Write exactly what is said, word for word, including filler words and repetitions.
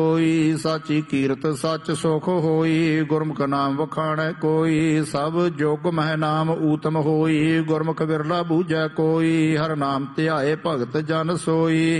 ਕੋਈ ਸਾਚੀ ਕੀਰਤ ਸੱਚ ਸੁਖ ਹੋਈ, ਗੁਰਮੁਖ ਨਾਮ ਵਖਾਣੈ ਕੋਈ। ਸਭ ਜੁਗ ਮਹਿ ਨਾਮ ਊਤਮ ਹੋਈ, ਗੁਰਮੁਖ ਵਿਰਲਾ ਬੂਝੈ ਕੋਈ। ਹਰ ਨਾਮ ਧਿਆਏ ਭਗਤ ਜਨ ਸੋਈ,